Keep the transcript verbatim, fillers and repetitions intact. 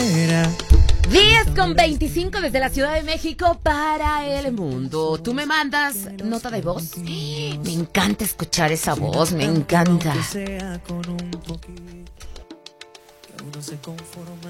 diez con veinticinco desde la Ciudad de México para el mundo. Tú me mandas nota de voz. Me encanta escuchar esa voz, me encanta.